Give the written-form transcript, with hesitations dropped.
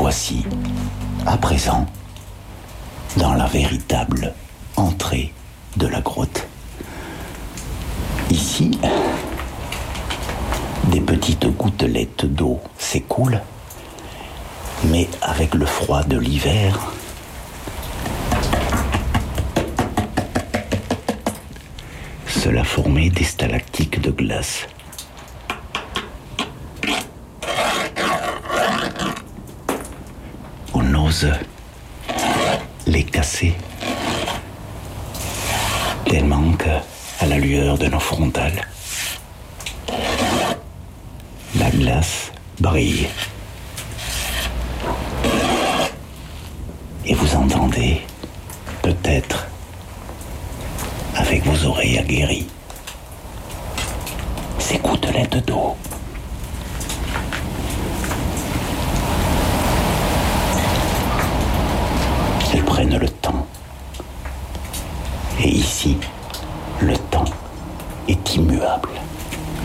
voici, à présent, dans la véritable entrée de la grotte. Ici, des petites gouttelettes d'eau s'écoulent, mais avec le froid de l'hiver, cela formait des stalactites de glace. On ose les casser, tellement qu'à la lueur de nos frontales, la glace brille. Et vous entendez, peut-être, avec vos oreilles aguerries, ces gouttelettes d'eau